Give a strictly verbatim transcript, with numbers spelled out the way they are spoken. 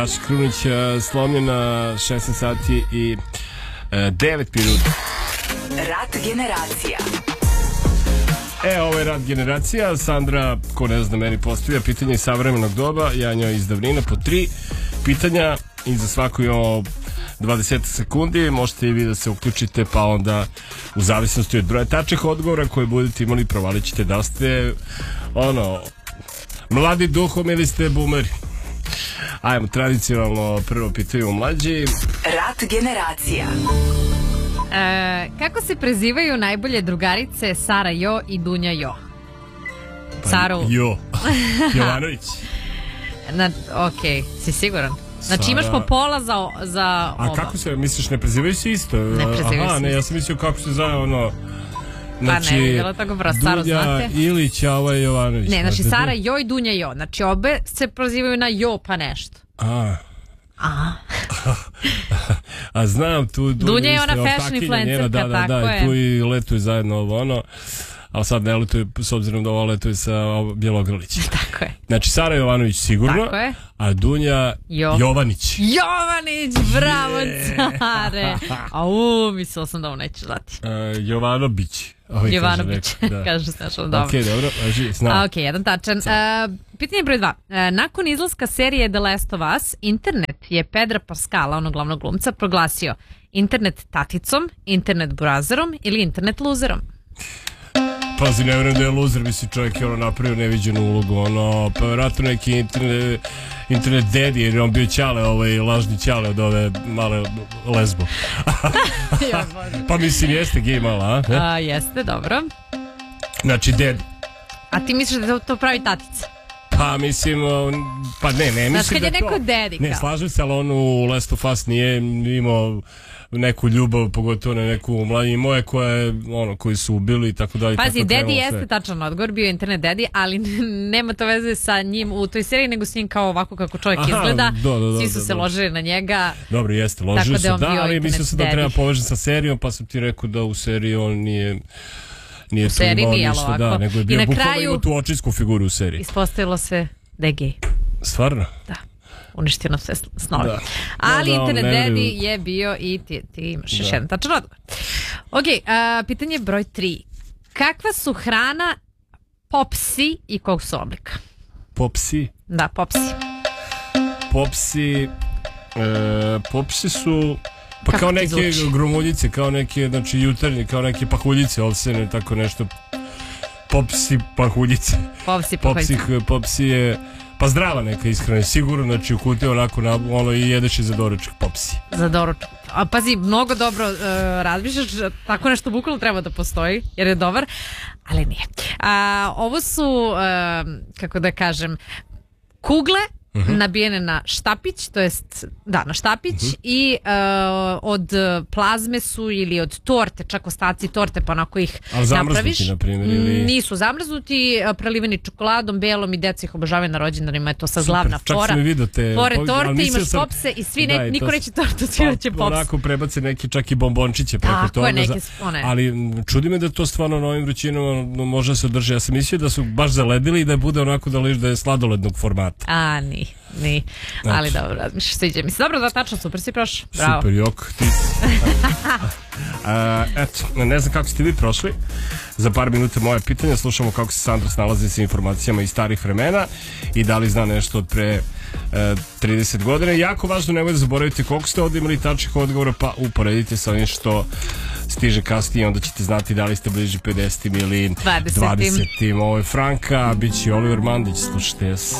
Naš Krunić slomljena šesnaest sati i devet minuta. Rat generacija. E, ovo je Rat generacija. Sandra, ko ne zna, meni postavlja pitanje iz savremenog doba, ja njoj iz davnina po tri pitanja i za svaku imamo dvadeset sekundi, možete i vi da se uključite, pa onda u zavisnosti od broja tačnih odgovora koje budete imali provalit ćete da ste ono mladi duhom ili ste bumeri. Ajmo, tradicionalno prvo pitanje u mlađi. Rat generacija. E, kako se prezivaju najbolje drugarice Sara Jo i Dunja Jo? Pa, Saru Jo Jovanović. Na, ok, si siguran? Znači Sara... imaš po pola za, za oba. A kako se, misliš, ne prezivaju se isto? Ne prezivaju Aha, se ne, isto. ja sam mislio kako se zove ono. Znači, pa ne, je bilo tako prosto, Saru znate? Dunja Ilić, a ovaj Jovanović. Ne, znači Znate Sara to? Jo i Dunja Jo. Znači obe se prozivaju na Jo pa nešto. A. A. A znam tu Dunja, Dunja je ona fashion ortakinja influencerka, njena, da, da, tako da, je. i tu i letuju zajedno ovo ono. Ali sad ne letuju, s obzirom da ovo letuje sa Bjelogrlićem. Tako je. Znači Sara Jovanović sigurno, Tako je. a Dunja Jo. Jovanić. Jovanić, bravo, yeah. Care. A u, mislila sam da ovo nećeš dati. Uh, Jovanović. Ovaj Jovanović, kaže, da. kaže se našao dobro. Ok, dobro, aži, znam. A, ok, jedan tačan. Uh, pitanje broj dva. Uh, nakon izlaska serije The Last of Us, internet je Pedra Pascala, onog glavnog glumca, proglasio internet taticom, internet burazerom ili internet luzerom. Pazi, ne vjerujem da je luzer, misli čovjek je ono napravio neviđenu ulogu, ono, pa vjerojatno neki internet, internet daddy, jer je on bio ćale, ovaj, lažni ćale od ove male lesbo. Pa mislim, jeste gej mala, a? a jeste, dobro. Znači, daddy. A ti misliš da to, to pravi tatica? Pa mislim, pa ne, ne mislim kad da je to... neko daddy, Ne, kao. slažem se, ali on u Last of Us nije imao neku ljubav, pogotovo na neku mlađi moje koje, ono, koji su ubili i tako dalje. Pazi, tako daddy jeste sve. tačan odgovor, bio je internet daddy, ali nema to veze sa njim u toj seriji, nego s njim kao ovako kako čovjek Aha, izgleda. do, do, do, Svi su do, se do. ložili na njega. Dobro, jeste, ložili Tako se, da je on da, bio ali internet mislio sam da daddy. treba povežen sa serijom, pa sam ti rekao da u seriji on nije... Nije U seriji imao nije, ništa, ali da, ovako. nego je I bio na bukvalno kraju- imao tu očinsku figuru u seriji. Ispostavilo se da je gej. Stvarno? Da. Uništio nam sve snove. Da. Ali Da, da, internet ne veruju. daddy je bio i ti, ti imaš još Da. jedan tačan odgovor. Ok, a, pitanje broj tri. Kakva su hrana popsi i kog su oblika? Popsi. Da, popsi. Popsi... E, popsi su... Pa Kako kao ti neke zvuči? gromuljice, kao neke, znači jutarnje, kao neke pahuljice ovsene, tako nešto. Popsi, pahuljice. Popsi, Popsi, popsi. popsi je... Pa zdrava neka ishrana, sigurno, znači u kutiji onako, na, ono i jedeš i za doručak, popsi. Za doručak. A pazi, mnogo dobro uh, razmišljaš, tako nešto bukvalno treba da postoji, jer je dobar, ali nije. A, ovo su, uh, kako da kažem, kugle Uh-huh. nabijene na štapić, to jest da, na štapić Uh-huh. i uh, od plazme su ili od torte, čak ostaci torte, pa onako ih Ali zamrznuti, napraviš. na primjer, ili... Nisu zamrznuti, uh, preliveni čokoladom, belom i deca ih obožavaju na rođendanima, je to sad Super, glavna čak fora. sam i vidio te... Pored ali torte mislio imaš sam- popse i svi, ne, Da, i niko to- neće tortu, svi hoće Pa, popse. onako prebace neki čak i bombončiće preko Tako toga. je, neke za- one. Ali m, čudi me da to stvarno na ovim vrućinama no, može se održi. Ja sam mislio da su baš zaledili i da bude onako da liš da je sladolednog formata. A, ni, ni. Znači. Ali dobro, razmišljaš, sviđa mi se. Dobro, da, tačno, super si prošao. Bravo. Super, jok, ti si. A, eto, ne znam kako ste vi prošli. Za par minuta moje pitanje. Slušamo kako se Sandra snalazi sa informacijama iz starih vremena i da li zna nešto od pre e, trideset godina. Jako važno, nemojte da zaboravite koliko ste ovdje imali tačnih odgovora, pa uporedite sa ovim što stiže kasnije, onda ćete znati da li ste bliži pedesetim ili dvadesetim. dvadesetim. Ovo je Franka, bit će Oliver Mandić, slušajte se.